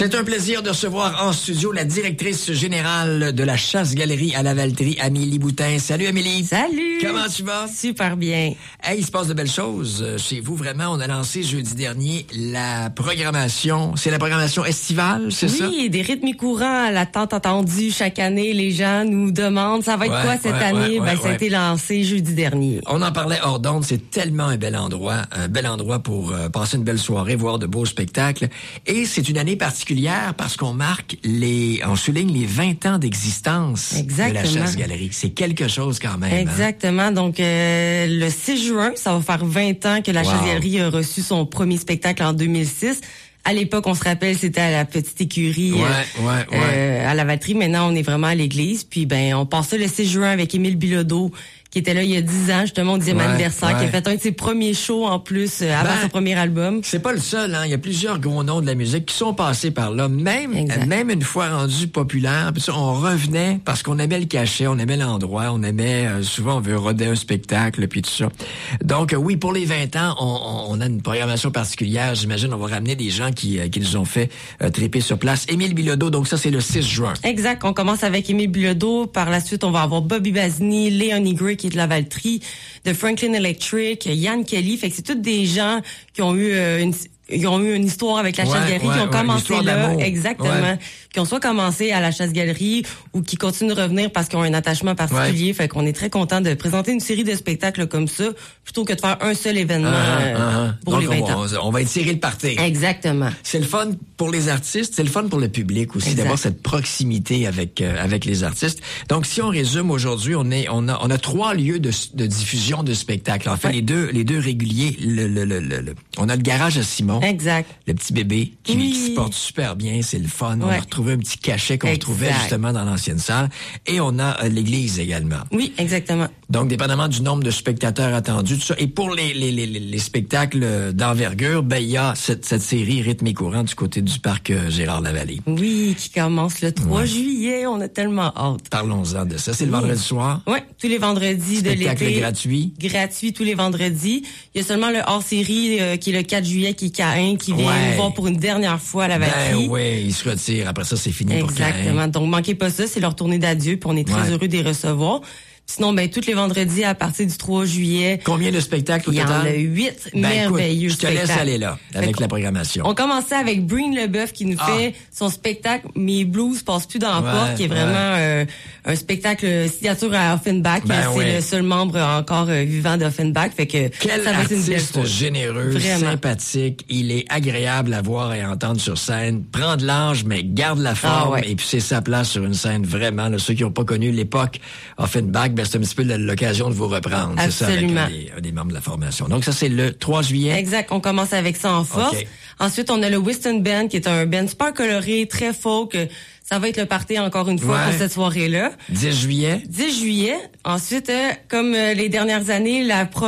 C'est un plaisir de recevoir en studio la directrice générale de la Chasse-Galerie à Lavaltrie, Amélie Boutin. Salut Amélie. Salut. Comment tu vas? Super bien. Hey, il se passe de belles choses chez vous, vraiment. On a lancé jeudi dernier la programmation. C'est la programmation estivale, c'est ça? Oui, des rythmes courants, la tant attendue chaque année. Les gens nous demandent, ça va être quoi cette année? Ça a été lancé jeudi dernier. On en parlait hors d'onde. C'est tellement un bel endroit pour passer une belle soirée, voir de beaux spectacles. Et c'est une année particulière parce qu'on on souligne les 20 ans d'existence de la Chasse-Galerie. C'est quelque chose quand même. Exactement. Hein? Donc, le 6 juin, ça va faire 20 ans que la Chasse-Galerie a reçu son premier spectacle en 2006. À l'époque, on se rappelle, c'était à la petite écurie à Lavaltrie. Maintenant, on est vraiment à l'église. Puis, on passe ça le 6 juin avec Émile Bilodeau, qui était là il y a 10 ans, justement, au 10e anniversaire, qui a fait un de ses premiers shows, en plus, avant son premier album. C'est pas le seul, hein. Il y a plusieurs gros noms de la musique qui sont passés par là. Même une fois rendu populaire, puis ça, on revenait parce qu'on aimait le cachet, on aimait l'endroit, on aimait, souvent, on veut roder un spectacle, puis tout ça. Donc, oui, pour les 20 ans, on a une programmation particulière. J'imagine, on va ramener des gens qui nous ont fait triper sur place. Émile Bilodeau, donc ça, c'est le 6 juin. Exact. On commence avec Émile Bilodeau. Par la suite, on va avoir Bobby Basini, Léonie Gray, qui est de Lavaltrie, de Franklin Electric, Yann Kelly. Fait que c'est tous des gens qui ont eu une histoire avec la Chasse-Galerie, qui ont commencé là, exactement, qui ont soit commencé à la Chasse-Galerie ou qui continuent de revenir parce qu'ils ont un attachement particulier. Fait qu'on est très content de présenter une série de spectacles comme ça, plutôt que de faire un seul événement pour donc les 20 ans. On va étirer le party. Exactement. C'est le fun pour les artistes, c'est le fun pour le public aussi, d'avoir cette proximité avec les artistes. Donc, si on résume aujourd'hui, on a 3 lieux de diffusion de spectacles. En fait, les deux réguliers, on a le garage à Simon. Exact. Le petit bébé qui se porte super bien, c'est le fun. On a retrouvé un petit cachet qu'on trouvait justement dans l'ancienne salle. Et on a l'église également. Oui, exactement. Donc, dépendamment du nombre de spectateurs attendus, tout ça. Et pour les spectacles d'envergure, il y a cette série Rythme et courant du côté du parc Gérard-Lavallée. Oui, qui commence le 3 juillet. On a tellement hâte. Parlons-en de ça. C'est le vendredi soir? Oui, tous les vendredis de l'été. Spectacle gratuit? Gratuit tous les vendredis. Il y a seulement le hors-série qui est le 4 juillet, qui est Caïn, qui vient nous voir pour une dernière fois à Lavaltrie. Oui, il se retire. Après ça, c'est fini pour Caïn. Exactement. Donc, manquez pas ça. C'est leur tournée d'adieu, puis on est très heureux de les recevoir. Sinon, tous les vendredis à partir du 3 juillet. Combien de spectacles au total? Il y en a 8 merveilleux spectacles. Je te laisse aller là, avec la programmation. On commençait avec Breen Leboeuf qui nous fait son spectacle Mes blues passent plus dans la porte, qui est vraiment un spectacle signature à Offenbach. C'est le seul membre encore vivant d'Offenbach. Fait que quel ça va être une belle artiste généreux, sympathique. Il est agréable à voir et à entendre sur scène. Prend de l'âge, mais garde la forme. Et puis c'est sa place sur une scène, vraiment. Là, ceux qui n'ont pas connu l'époque Offenbach, c'est un petit peu l'occasion de vous reprendre. Absolument. C'est ça, avec un des membres de la formation. Donc, ça, c'est le 3 juillet. Exact. On commence avec ça en force. Okay. Ensuite, on a le Whiston Band, qui est un band super coloré, très folk. Ça va être le party encore une fois pour cette soirée-là. 10 juillet. 10 juillet. Ensuite, comme les dernières années,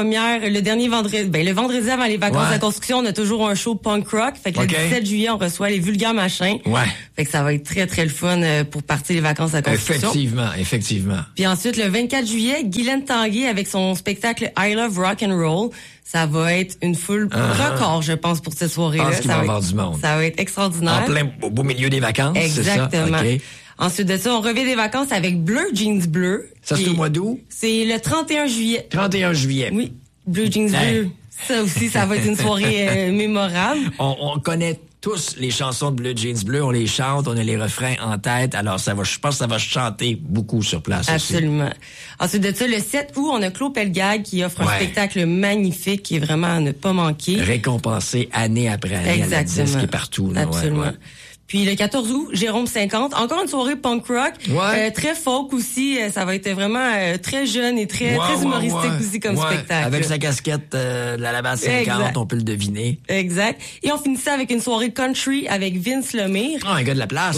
le dernier vendredi, le vendredi avant les vacances de la construction, on a toujours un show punk rock. Fait que le 17 juillet, on reçoit les Vulgaires Machins. Fait que ça va être très, très le fun pour partir les vacances de la construction. Effectivement. Puis ensuite, le 24 juillet, Guylaine Tanguay avec son spectacle I Love Rock and Roll. Ça va être une foule record, je pense, pour cette soirée-là. Je pense qu'il va y avoir du monde. Ça va être extraordinaire. En plein au beau milieu des vacances, exactement. C'est ça? Okay. Ensuite de ça, on revient des vacances avec Bleu Jeans Bleu. Ça, c'est au mois d'août? C'est le 31 juillet. 31 juillet. Oui, Bleu Jeans Bleu. Ça aussi, ça va être une soirée mémorable. On connaît tous les chansons de Bleu Jeans Bleu, on les chante, on a les refrains en tête, alors je pense que ça va chanter beaucoup sur place. Absolument. Aussi. Ensuite de ça, le 7 août, on a Claude Pelgag qui offre un spectacle magnifique qui est vraiment à ne pas manquer. Récompensé année après année. Exactement. À la disque qui est partout. Là. Absolument. Puis le 14 août, Jérôme 50, encore une soirée punk rock, très folk aussi, ça va être vraiment très jeune et très humoristique aussi comme spectacle. Avec sa casquette de l'Alabama 50, on peut le deviner. Exact. Et on finissait avec une soirée country avec Vince Lemire. Un gars de la place.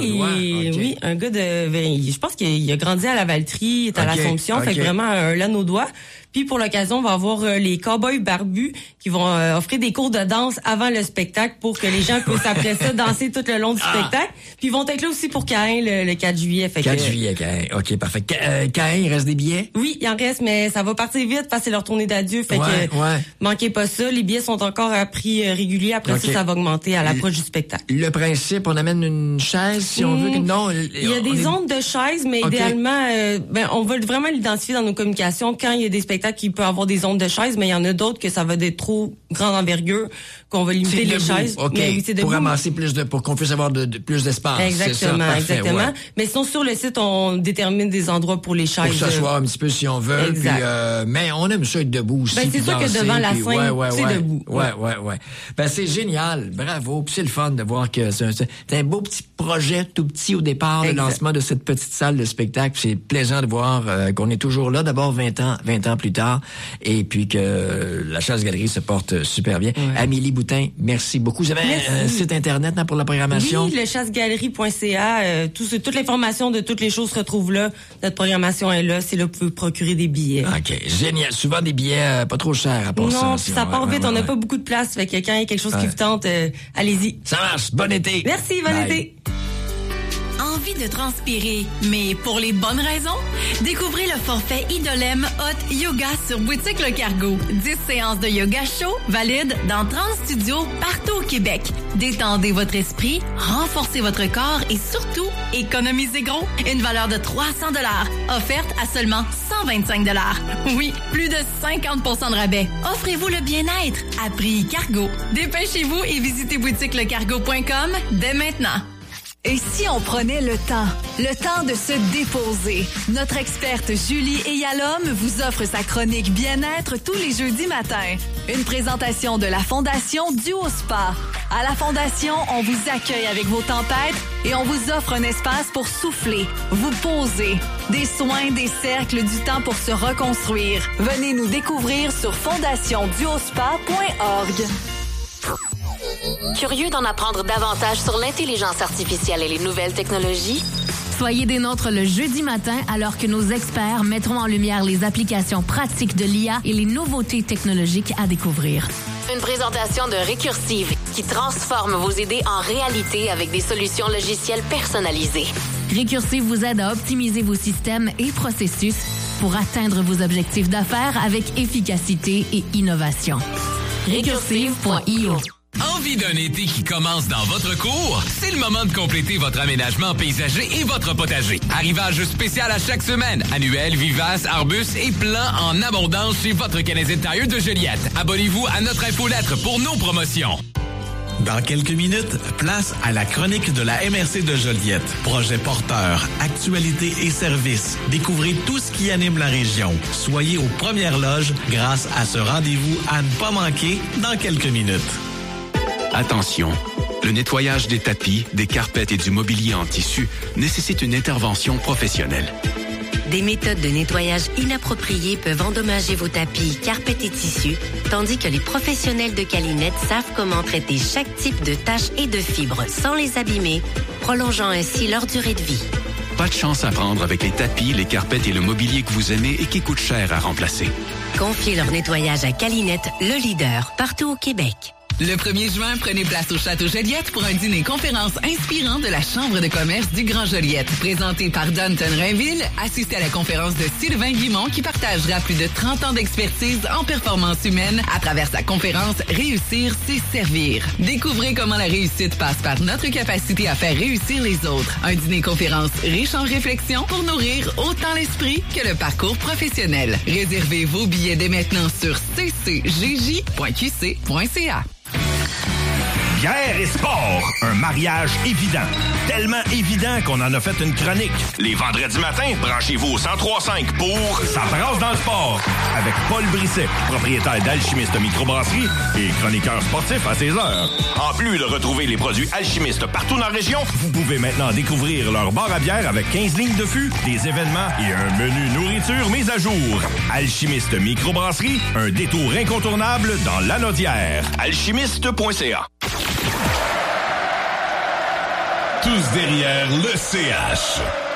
Oui, un gars je pense qu'il a grandi à Lavaltrie, il est à l'Assomption, fait que vraiment un Lanaudois. Puis pour l'occasion, on va avoir les Cowboys barbus qui vont offrir des cours de danse avant le spectacle pour que les gens puissent après ça danser tout le long du spectacle. Puis ils vont être là aussi pour Caïn le 4 juillet. Fait 4 juillet, Caïn. OK, parfait. Caïn, il reste des billets? Oui, il en reste, mais ça va partir vite parce que c'est leur tournée d'adieu. Fait que manquez pas ça. Les billets sont encore à prix régulier. Après ça va augmenter à l'approche du spectacle. Le principe, on amène une chaise si on veut. Non, il y a des ondes de chaises, mais idéalement, on veut vraiment l'identifier dans nos communications. Quand il y a des spectacles qui peuvent avoir des ondes de chaises, mais il y en a d'autres que ça va être trop grande envergure, qu'on va limiter les chaises. Mais oui, c'est pour ramasser pour qu'on puisse avoir plus d'espace. Exactement, parfait, exactement. Ouais. Mais sinon, sur le site, on détermine des endroits pour les chaises. Pour s'asseoir un petit peu si on veut. Puis, mais on aime ça être debout aussi. C'est sûr que devant la scène, c'est debout. Ouais. Ben, c'est génial. Bravo. Puis c'est le fun de voir que c'est un beau petit projet tout petit au départ, le lancement de cette petite salle de spectacle. C'est plaisant de voir qu'on est toujours là, d'abord 20 ans plus tard, et puis que la Chasse-Galerie se porte super bien. Ouais. Amélie Boutin, merci beaucoup. Vous avez un site Internet pour la programmation? Oui, le chassegalerie.ca. Toute l'information de toutes les choses se retrouve là. Notre programmation est là. C'est là que vous pouvez procurer des billets. OK, génial. Souvent des billets pas trop chers à part ça. Non, ça part vite. On n'a pas beaucoup de place. Fait que quand il y a quelque chose qui vous tente, allez-y. Ça marche. Bon été. Merci, bon été. Envie de transpirer, mais pour les bonnes raisons? Découvrez le forfait Idolem Hot Yoga sur Boutique Le Cargo. 10 séances de yoga chaud valides dans 30 studios partout au Québec. Détendez votre esprit, renforcez votre corps et surtout, économisez gros. Une valeur de 300 $, offerte à seulement 125 $. Oui, plus de 50% de rabais. Offrez-vous le bien-être à prix Cargo. Dépêchez-vous et visitez boutiquelecargo.com dès maintenant. Et si on prenait le temps de se déposer? Notre experte Julie Eyalom vous offre sa chronique bien-être tous les jeudis matins. Une présentation de la Fondation Duo-Spa. À la Fondation, on vous accueille avec vos tempêtes et on vous offre un espace pour souffler, vous poser. Des soins, des cercles, du temps pour se reconstruire. Venez nous découvrir sur fondationduospa.org. Curieux d'en apprendre davantage sur l'intelligence artificielle et les nouvelles technologies? Soyez des nôtres le jeudi matin alors que nos experts mettront en lumière les applications pratiques de l'IA et les nouveautés technologiques à découvrir. Une présentation de Récursive qui transforme vos idées en réalité avec des solutions logicielles personnalisées. Récursive vous aide à optimiser vos systèmes et processus pour atteindre vos objectifs d'affaires avec efficacité et innovation. Récursive.io. Envie d'un été qui commence dans votre cour? C'est le moment de compléter votre aménagement paysager et votre potager. Arrivage spécial à chaque semaine. Annuel, vivace, arbustes et plants en abondance chez votre Canadian Tire de Joliette. Abonnez-vous à notre infolettre pour nos promotions. Dans quelques minutes, place à la chronique de la MRC de Joliette. Projet porteur, actualité et services. Découvrez tout ce qui anime la région. Soyez aux premières loges grâce à ce rendez-vous à ne pas manquer dans quelques minutes. Attention, le nettoyage des tapis, des carpettes et du mobilier en tissu nécessite une intervention professionnelle. Des méthodes de nettoyage inappropriées peuvent endommager vos tapis, carpettes et tissus, tandis que les professionnels de Calinette savent comment traiter chaque type de taches et de fibres sans les abîmer, prolongeant ainsi leur durée de vie. Pas de chance à prendre avec les tapis, les carpettes et le mobilier que vous aimez et qui coûtent cher à remplacer. Confiez leur nettoyage à Calinette, le leader, partout au Québec. Le 1er juin, prenez place au Château Joliette pour un dîner-conférence inspirant de la Chambre de commerce du Grand Joliette. Présenté par Danton Rainville, assistez à la conférence de Sylvain Guimond qui partagera plus de 30 ans d'expertise en performance humaine à travers sa conférence « Réussir, c'est servir ». Découvrez comment la réussite passe par notre capacité à faire réussir les autres. Un dîner-conférence riche en réflexions pour nourrir autant l'esprit que le parcours professionnel. Réservez vos billets dès maintenant sur ccjj.qc.ca. Bière et sport, un mariage évident. Tellement évident qu'on en a fait une chronique. Les vendredis matins, branchez-vous au 103.5 pour Ça brasse dans le sport avec Paul Brisset, propriétaire d'Alchimiste Microbrasserie et chroniqueur sportif à 16h. En plus de retrouver les produits Alchimiste partout dans la région, vous pouvez maintenant découvrir leur bar à bière avec 15 lignes de fût, des événements et un menu nourriture mis à jour. Alchimiste Microbrasserie, un détour incontournable dans l'Anaudière. Alchimiste.ca. Tous derrière le CH.